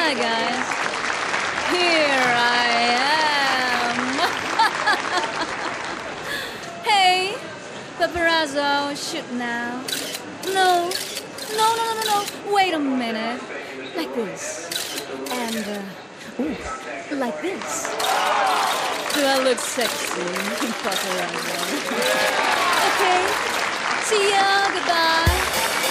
Hi, guys. Here I am. Hey, paparazzo, shoot now. No, wait a minute. Like this. And, like this. Do I look sexy, paparazzo? Okay. See ya, goodbye.